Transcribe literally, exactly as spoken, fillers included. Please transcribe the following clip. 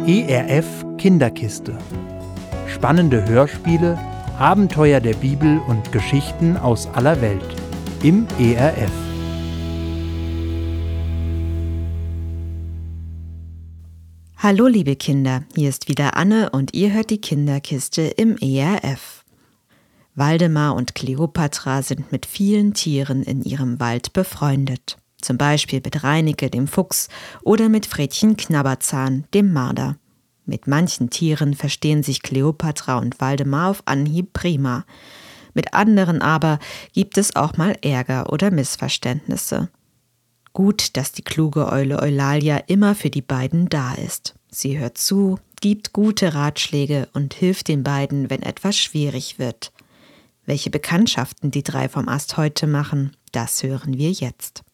E R F Kinderkiste. Spannende Hörspiele, Abenteuer der Bibel und Geschichten aus aller Welt im E R F. Hallo liebe Kinder, hier ist wieder Anne und ihr hört die Kinderkiste im E R F. Waldemar und Kleopatra sind mit vielen Tieren in ihrem Wald befreundet. Zum Beispiel mit Reineke, dem Fuchs, oder mit Fredchen Knabberzahn, dem Marder. Mit manchen Tieren verstehen sich Kleopatra und Waldemar auf Anhieb prima. Mit anderen aber gibt es auch mal Ärger oder Missverständnisse. Gut, dass die kluge Eule Eulalia immer für die beiden da ist. Sie hört zu, gibt gute Ratschläge und hilft den beiden, wenn etwas schwierig wird. Welche Bekanntschaften die drei vom Ast heute machen, das hören wir jetzt.